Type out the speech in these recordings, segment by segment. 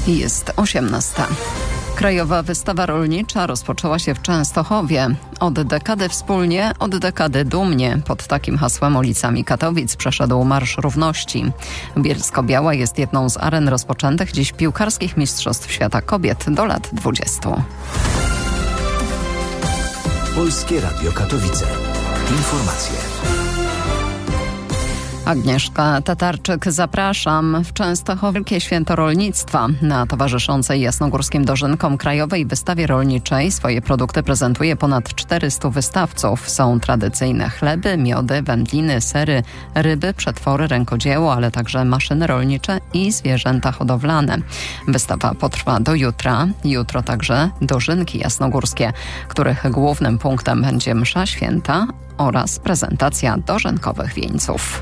Jest 18. Krajowa Wystawa Rolnicza rozpoczęła się w Częstochowie. Od dekady wspólnie, od dekady dumnie. Pod takim hasłem ulicami Katowic przeszedł Marsz Równości. Bielsko-Biała jest jedną z aren rozpoczętych dziś piłkarskich Mistrzostw Świata Kobiet do lat 20. Polskie Radio Katowice. Informacje. Agnieszka Tatarczyk, zapraszam. W Częstochowie Wielkie Święto Rolnictwa. Na towarzyszącej jasnogórskim dożynkom Krajowej Wystawie Rolniczej swoje produkty prezentuje ponad 400 wystawców. Są tradycyjne chleby, miody, wędliny, sery, ryby, przetwory, rękodzieło, ale także maszyny rolnicze i zwierzęta hodowlane. Wystawa potrwa do jutra. Jutro także dożynki jasnogórskie, których głównym punktem będzie msza święta oraz prezentacja dożynkowych wieńców.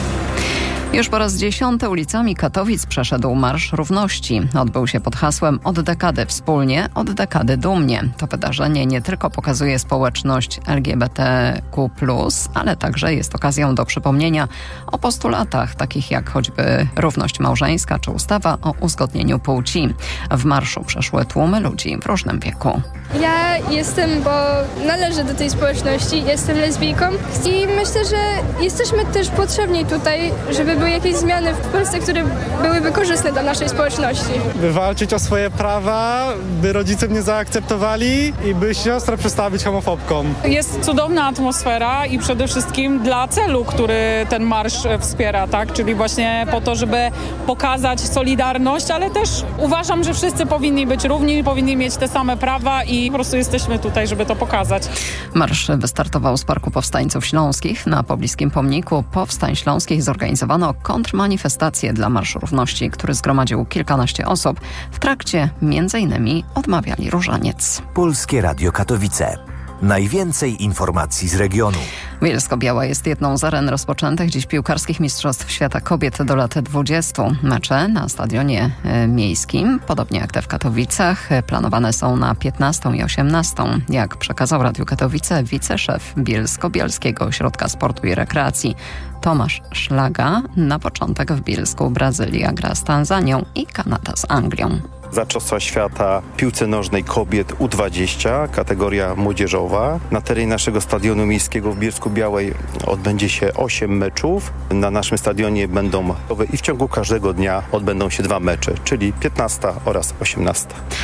Już po raz 10 ulicami Katowic przeszedł Marsz Równości. Odbył się pod hasłem od dekady wspólnie, od dekady dumnie. To wydarzenie nie tylko pokazuje społeczność LGBTQ+, ale także jest okazją do przypomnienia o postulatach takich jak choćby równość małżeńska czy ustawa o uzgodnieniu płci. W marszu przeszły tłumy ludzi w różnym wieku. Ja jestem, bo należę do tej społeczności, jestem lesbijką i myślę, że jesteśmy też potrzebni tutaj, żeby były jakieś zmiany w Polsce, które byłyby korzystne dla naszej społeczności. By walczyć o swoje prawa, by rodzice mnie zaakceptowali i by siostra przestała być homofobką. Jest cudowna atmosfera i przede wszystkim dla celu, który ten marsz wspiera, tak? Czyli właśnie po to, żeby pokazać solidarność, ale też uważam, że wszyscy powinni być równi, powinni mieć te same prawa i po prostu jesteśmy tutaj, żeby to pokazać. Marsz wystartował z Parku Powstańców Śląskich. Na pobliskim pomniku Powstań Śląskich zorganizowano kontrmanifestację dla Marszu Równości, który zgromadził kilkanaście osób. W trakcie m.in. odmawiali różaniec. Polskie Radio Katowice. Najwięcej informacji z regionu. Bielsko-Biała jest jedną z aren rozpoczętych dziś piłkarskich Mistrzostw Świata Kobiet do lat 20. Mecze na stadionie miejskim, podobnie jak te w Katowicach, planowane są na 15 i 18. Jak przekazał Radiu Katowice wiceszef Bielsko-Bialskiego Ośrodka Sportu i Rekreacji Tomasz Szlaga, na początek w Bielsku Brazylia gra z Tanzanią i Kanada z Anglią. Mistrzostwa Świata piłce nożnej kobiet U20, kategoria młodzieżowa. Na terenie naszego stadionu miejskiego w Bielsku-Białej odbędzie się 8 meczów. Na naszym stadionie będą i w ciągu każdego dnia odbędą się 2 mecze, czyli 15 oraz 18.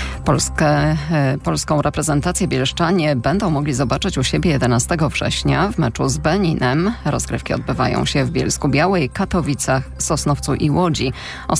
Polską reprezentację bielszczanie będą mogli zobaczyć u siebie 11 września w meczu z Beninem. Rozgrywki odbywają się w Bielsku-Białej, Katowicach, Sosnowcu i Łodzi.